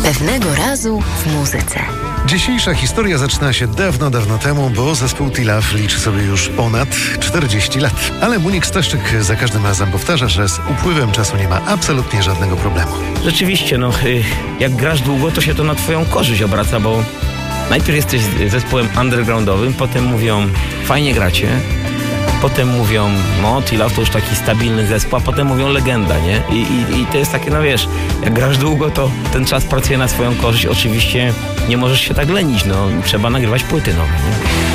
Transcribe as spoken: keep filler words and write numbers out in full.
Pewnego razu w muzyce. Dzisiejsza historia zaczyna się dawno, dawno temu, bo zespół T-Love liczy sobie już ponad czterdzieści lat. Ale Munik Staszczyk za każdym razem powtarza, że z upływem czasu nie ma absolutnie żadnego problemu. Rzeczywiście, no jak grasz długo, to się to na twoją korzyść obraca, bo najpierw jesteś zespołem undergroundowym, potem mówią, fajnie gracie, potem mówią, no T-Love to już taki stabilny zespół, a potem mówią legenda, nie? I, i, I to jest takie, no wiesz, jak grasz długo, to ten czas pracuje na swoją korzyść. Oczywiście nie możesz się tak lenić, no trzeba nagrywać płyty nowe, nie?